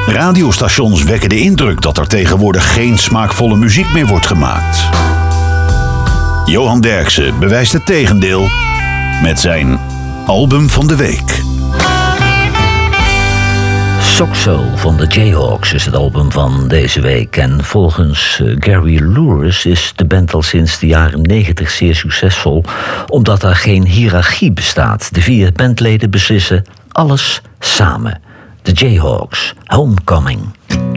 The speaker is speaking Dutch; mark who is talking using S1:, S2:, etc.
S1: Radiostations wekken de indruk dat er tegenwoordig geen smaakvolle muziek meer wordt gemaakt. Johan Derksen bewijst het tegendeel met zijn album van de week.
S2: Sock Soul van de Jayhawks is het album van deze week. En volgens Gary Louris is de band al sinds de jaren 90 zeer succesvol, omdat er geen hiërarchie bestaat. De 4 bandleden beslissen alles samen. De Jayhawks, Homecoming.